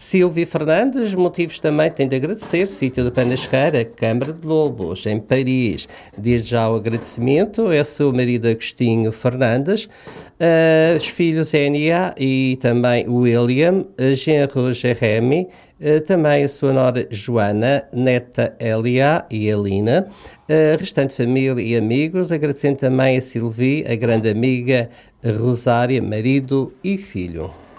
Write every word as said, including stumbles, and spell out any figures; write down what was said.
Silvia Fernandes, motivos também tem de agradecer, sítio do Panasqueira, Câmara de Lobos, em Paris. Desde já o agradecimento é seu marido Agostinho Fernandes, uh, os filhos Enia e também William, uh, genro Jeremy, uh, também a sua nora Joana, neta Elia e Elina, uh, restante família e amigos, agradecendo também a Silvia, a grande amiga Rosária, marido e filho.